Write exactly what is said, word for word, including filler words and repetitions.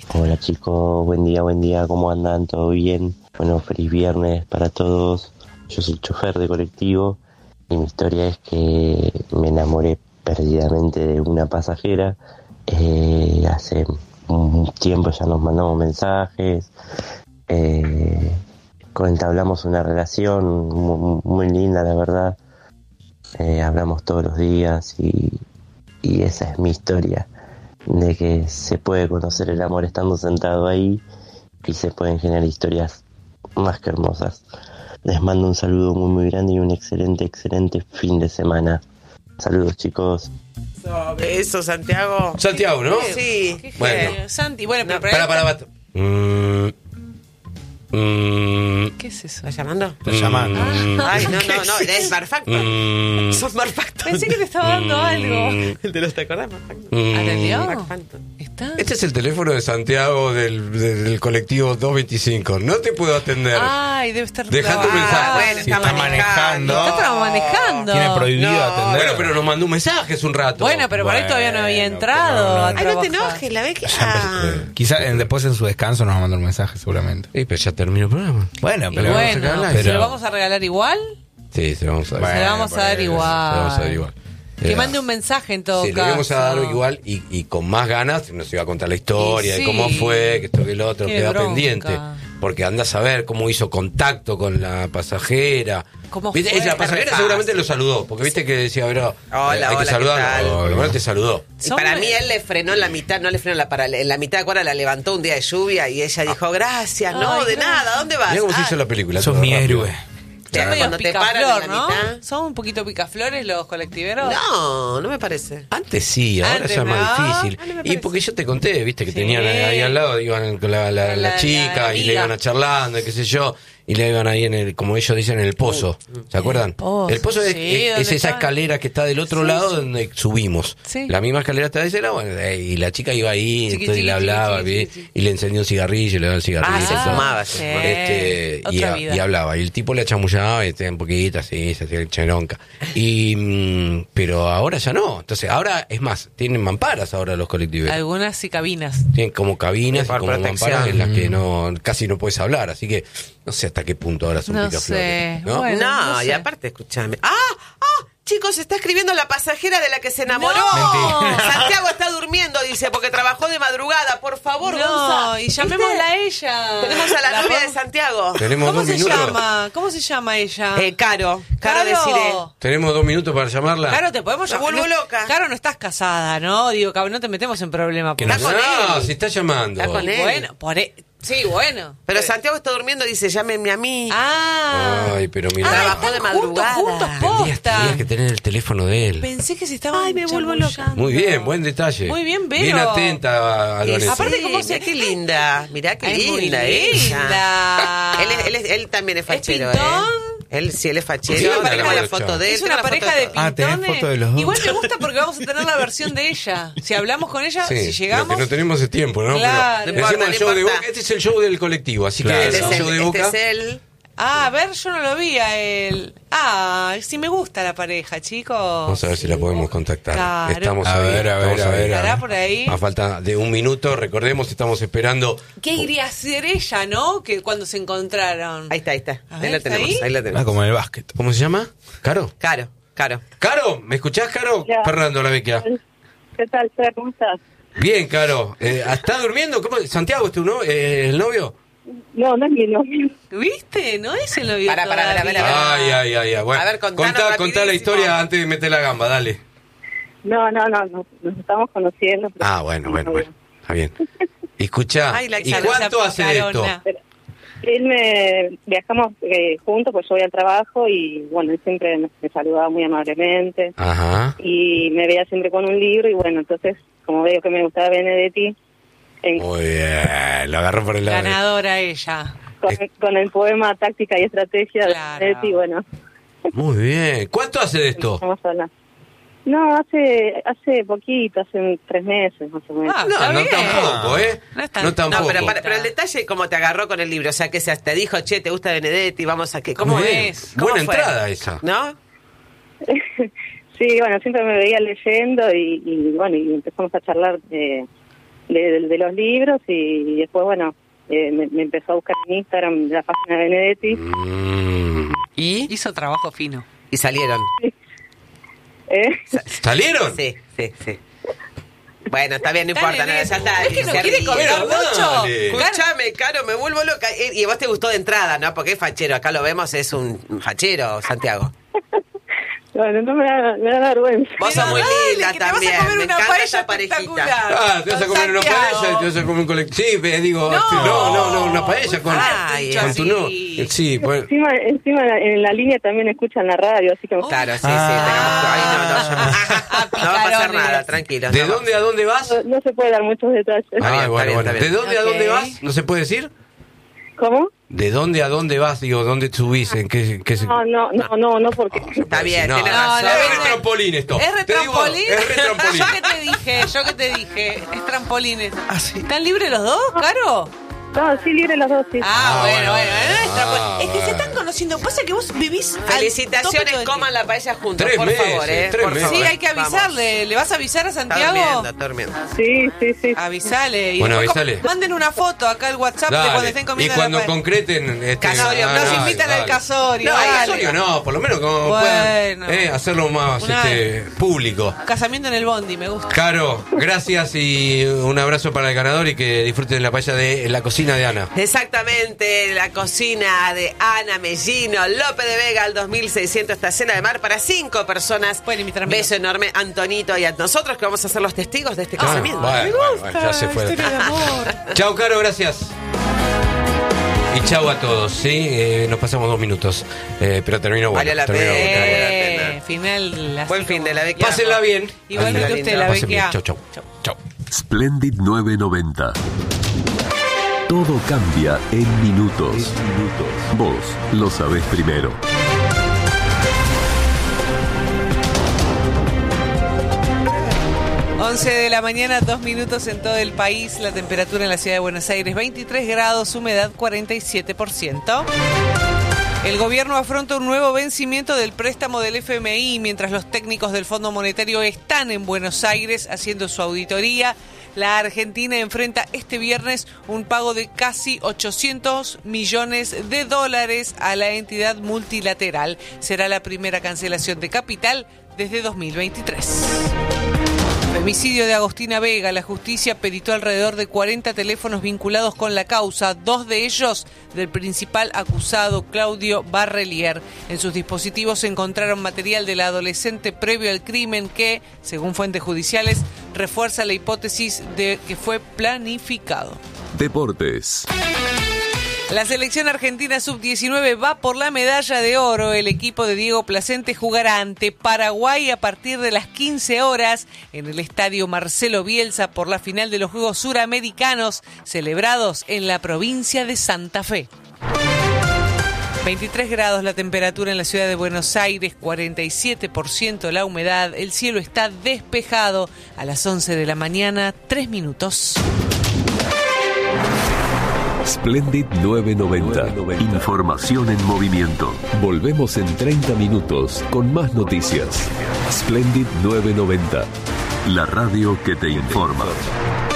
Listo. Hola chicos, buen día, buen día, ¿cómo andan? ¿Todo bien? Bueno, feliz viernes para todos. Yo soy chofer de colectivo y mi historia es que me enamoré perdidamente de una pasajera. Eh, hace un tiempo ya nos mandamos mensajes, eh, entablamos una relación muy, muy linda, la verdad. Eh, hablamos todos los días y, y esa es mi historia, de que se puede conocer el amor estando sentado ahí y se pueden generar historias más que hermosas. Les mando un saludo muy muy grande y un excelente, excelente fin de semana. Saludos chicos. Eso, Santiago. Santiago, ¿no? Sí. Qué Bueno. genio. Santi, bueno, pero... Para, para, para. Mm, mm, ¿Qué es eso? ¿Estás llamando? Está llamando. Ay, no, no, no, es Marfactor. Mm, Sos Marfactor. Pensé que te estaba dando algo. El de los te acordás, Marfactor. mm. ¿Atendió? Marfactor. ¿Está? Este es el teléfono de Santiago del, del, del colectivo doscientos veinticinco. No te puedo atender. Ay, debe estar... Deja tu Ah, mensaje. bueno, Si está, está manejando. manejando. Está manejando. Tiene prohibido No. atender. Bueno, pero nos mandó un mensaje hace un rato. Bueno, pero por ahí todavía no había Bueno, entrado pero no, no. a Ay, no te trabajar. enojes, la ves que... Ya Ah. empezó. Quizá en- después en su descanso nos va a mandar un mensaje seguramente. Sí, pero ya terminó el programa. Bueno, Y pero bueno, vamos a ¿se pero- lo vamos a regalar igual? Sí, se lo vamos a dar. Se Bueno, lo vamos a dar pues, igual. Se lo vamos a dar igual. Que Eh, mande un mensaje en todo Sí, lo caso. íbamos a dar igual y, y con más ganas nos iba a contar la historia Y de sí. cómo fue, que esto que lo otro, Qué queda bronca. pendiente. Porque anda a saber cómo hizo contacto con la pasajera. ¿Cómo ¿Viste? fue? Ella, la pasajera Re seguramente fácil. lo saludó, porque viste que decía, pero Hola, hay que hola, saludar. ¿qué tal? Por lo menos te saludó. Y Son para me- mí él le frenó en la mitad, no le frenó en la para en la mitad de cuadra, la levantó un día de lluvia y ella dijo, gracias, no, Ay, de gracias. nada, ¿dónde vas? Mirá cómo se Ah, hizo la película. sos todo mi rápido. héroe. Son Claro, medio cuando te paran en picaflor, la ¿no? mitad. ¿Son un poquito picaflores los colectiveros? No, no me parece. Antes sí, ahora Antes ya es más no. difícil. Ah, no me Y parece. porque yo te conté, viste, que Sí. tenían ahí, ahí al lado, iban con la, la, la La- la chica y le amiga. iban a charlando, y qué sé yo, y le iban ahí en el, como ellos dicen, en el pozo. ¿Se acuerdan? pozo, El pozo es, sí, es- ¿dónde es esa estaban? escalera que está del otro Sí, lado sí. donde subimos. Sí. La misma escalera está de ese lado, bueno, eh, y la chica iba ahí, Chiqui, entonces chiqui, le hablaba, chiqui, ¿vi? chiqui, chiqui. y le encendió un cigarrillo, le daba el cigarrillo. Ah, se todo. fumaba, se sí. fumaba. Este, y, Otra a- vida. y hablaba, y el tipo le achamullaba, este, un poquito así, se hacía el cheronca. Y, mm, pero ahora ya no. Entonces, ahora, es más, tienen mamparas ahora los colectivos. Algunas sí cabinas. Tienen como cabinas y Por como protección. mamparas en las que no casi no puedes hablar. Así que no sé hasta qué punto ahora son No picaflores. sé. ¿no? Bueno, no, no y sé. aparte, escúchame. ¡Ah! ¡Ah! Chicos, está escribiendo la pasajera de la que se enamoró. No. Mentira. Santiago está durmiendo, dice, porque trabajó de madrugada. Por favor, No, Gonza. y llamémosla a ella. Tenemos a la, novia de podemos- Santiago. Tenemos ¿Cómo dos se minutos. llama? ¿Cómo se llama ella? Eh, Caro. Caro, deciré. Tenemos dos minutos para llamarla. Claro, te podemos Me llamar. vuelvo no- loca. Claro, no estás casada, ¿no? Digo, cabrón, no te metemos en problema. Que por- no, Está con no, él. se está llamando. Está con él. Bueno, por e- sí, bueno. Pero Santiago está durmiendo, dice, llámenme a mí. Ah. Ay, pero mira. Ah, Trabajó están de madrugada. Juntos, juntos, Tendrías, posta. tendrías que tener el teléfono de él. Pensé que se estaban Ay, me vuelvo loca. chamullando. Muy bien, buen detalle. Muy bien, Vero. Bien atenta, Albanese. Sí, Aparte, ¿cómo se- mirá qué linda. Mirá qué Es muy linda ella. linda. Él, es- él, es- él también es fachero, ¿Es pintón? ¿eh? Él sí, él es fachero. Sí, Tengo una la pareja- foto de él. Es tengo una la foto pareja de todos. Ah, tenés pintones. foto de los dos. Igual me gusta porque vamos a tener la versión de ella. Si hablamos con ella, Sí, si llegamos. Lo que no tenemos es tiempo, ¿no? Claro. Pero No importa, decimos el no show de importa. Boca. Este es el show del colectivo, así Claro. que Este el es show él, de Boca. este es él. Ah, a ver, yo no lo vi a él. Ah, sí me gusta la pareja, chicos. Vamos a ver si la podemos contactar. Claro. Estamos A ahí, ver, a ver, estamos a ahí. ver, a ¿Estará ver. por ahí? A falta de un minuto, recordemos, estamos esperando. ¿Qué iría a hacer ella, no? Que cuando se encontraron. Ahí está, ahí está. A Ahí ver, la ¿está tenemos, ahí? ahí la Ah, tenemos. como en el básquet. ¿Cómo se llama? ¿Caro? Caro, Caro. ¿Caro? ¿Me escuchás, Caro? Ya. Fernando, la Vecchia. ¿Qué tal, Fer? ¿Cómo estás? Bien, Caro. Eh, ¿Está durmiendo? ¿Cómo? ¿Santiago es tu no, eh, el novio? No, no es mi novio. ¿Viste? No es el novio Pará, pará, pará, todavía. pará. Ay, ay, ay, ay. Bueno, A ver, contanos contá, contá la rapidísimo. historia antes de meter la gamba, dale. No, no, no, no, nos estamos conociendo. pero Ah, no bueno, es bueno, novio. bueno. Está bien. Escuchá, Ay, la ¿y esa- cuánto esa hace de esto? picarona. Pero él me viajamos eh, juntos, pues yo voy al trabajo y bueno, él siempre me, me saludaba muy amablemente Ajá. y me veía siempre con un libro y bueno, entonces como veo que me gustaba Benedetti, en- Muy bien, lo agarró por el lado. de- Ganadora ella. con, con el poema Táctica y Estrategia Claro. de Benedetti, bueno, Muy bien. ¿Cuánto hace de esto? vamos a hablar. No, hace hace poquito, hace tres meses más o menos. Ah, No, está no bien. tampoco, ¿eh? No es tan- No tampoco. No, pero, para- pero el detalle como te agarró con el libro, o sea, que se te dijo, che, te gusta Benedetti, vamos a que... ¿Cómo Muy bien. es? ¿Cómo Buena fue? entrada esa. ¿No? Sí, bueno, siempre me veía leyendo y, y bueno, y empezamos a charlar de, de, de los libros y después, bueno, eh, me, me empezó a buscar en Instagram la página de Benedetti. Mm. ¿Y? Hizo trabajo fino. Y salieron. ¿Eh? ¿Salieron? Sí, sí, sí. Bueno, está bien, no Dale, importa, no dale. le salta. Es que no se quiere ríe. contar mucho. dale. Escúchame, Caro, me vuelvo loca. Eh, Y a vos te gustó de entrada, ¿no? Porque es fachero. Acá lo vemos, es un fachero, Santiago. Bueno, no me da, me da vergüenza. Vos sos muy Dale, linda que te vas a también. comer Me una encanta paella esta parejita. espectacular. Ah, te vas a comer una Santiago. paella, te vas a comer un colectivo. Sí, pero digo, No. este, no, no, no, una paella con, Ay, con tu no. así. Sí, pues. Encima, encima en la línea también escuchan la radio, así que... Claro, sí, sí. Ah. Tengamos... Ay, no, no, yo- no va a pasar picarones. nada, tranquilo. ¿De no. dónde a dónde vas? No, no se puede dar muchos detalles. Está bien, Ah, está bueno, bien, bueno. está ¿De bien. dónde a dónde Ok. vas? ¿No se puede decir? ¿Cómo? ¿De dónde a dónde vas? Digo, ¿dónde subís? ¿En qué, qué se- No, no, no, no, no, porque... Está bien, No, tiene No, razón. la Es verdad- retrampolín esto. ¿Es Te digo, retrampolín? es retrampolín. Yo que te dije, yo que te dije. Es trampolines. Ah, sí. ¿Están libres los dos, Caro? No, sí, libre los dos, sí. Ah, Ah, bueno, bueno. bueno. no es, Ah, trampolín. Es que se bueno. están conociendo. Pasa que vos vivís. al tope Felicitaciones, todo el coman la paella juntos, Tres por meses, favor, ¿eh? tres por meses. favor. Sí, hay que Vamos. avisarle. ¿Le vas a avisar a Está Santiago? durmiendo, está durmiendo. Sí, sí, sí. Avisale. Y Bueno, después avisale. co- Manden una foto acá al WhatsApp de Dale. cuando estén Y comiendo cuando la paella. concreten este, Casorio, ah, Nos dale, invitan al dale. casorio. No, al dale. casorio no, por lo menos como Bueno. puedan eh, hacerlo más Una- este, público. Casamiento en el bondi, me gusta. Caro, gracias y un abrazo para el ganador y que disfruten de la paella de la cocina de Ana. Exactamente, la cocina de Ana Mellino, López de Vega, al dos mil seiscientos, esta cena de mar para cinco personas. Pueden invitar amigos. Beso enorme, Antonito, y a nosotros que vamos a ser los testigos de este Ah, casamiento. bueno, Me bueno, gusta. bueno, ya se fue. Historia de amor. Chau, Caro, gracias. Y chau a todos, ¿sí? Eh, nos pasamos dos minutos, eh, pero terminó bueno. Valió la terminó pena. bueno. Eh, Vale la pena. final. así Buen fin como- de la Bequia. Pásenla bien. Igualmente Pásenla usted, lindo. la Pásen bien. Bequia. Chau, chau. Chau. Splendid nueve noventa. Todo cambia en minutos. Vos lo sabés primero. once de la mañana, dos minutos en todo el país. La temperatura en la ciudad de Buenos Aires, veintitrés grados, humedad cuarenta y siete por ciento. El gobierno afronta un nuevo vencimiento del préstamo del F M I mientras los técnicos del Fondo Monetario están en Buenos Aires haciendo su auditoría. La Argentina enfrenta este viernes un pago de casi ochocientos millones de dólares a la entidad multilateral. Será la primera cancelación de capital desde dos mil veintitrés. Femicidio de Agostina Vega. La justicia peritó alrededor de cuarenta teléfonos vinculados con la causa, dos de ellos del principal acusado, Claudio Barrelier. En sus dispositivos se encontraron material de la adolescente previo al crimen que, según fuentes judiciales, refuerza la hipótesis de que fue planificado. Deportes. La selección argentina sub diecinueve va por la medalla de oro. El equipo de Diego Placente jugará ante Paraguay a partir de las quince horas en el estadio Marcelo Bielsa por la final de los Juegos Suramericanos celebrados en la provincia de Santa Fe. veintitrés grados la temperatura en la ciudad de Buenos Aires, cuarenta y siete por ciento la humedad. El cielo está despejado. A las once de la mañana, tres minutos. Splendid nueve noventa. Información en movimiento. Volvemos en treinta minutos con más noticias. Splendid nueve noventa. La radio que te informa.